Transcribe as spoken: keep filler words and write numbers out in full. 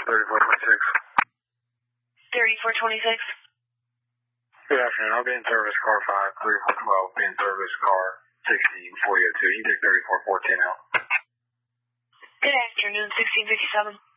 thirty-four twenty-six. thirty-four twenty-six. Good afternoon. I'll be in service car five, thirty-four twelve, be in service car sixteen forty oh two. You can take thirty-four fourteen out. Good afternoon, sixteen fifty-seven.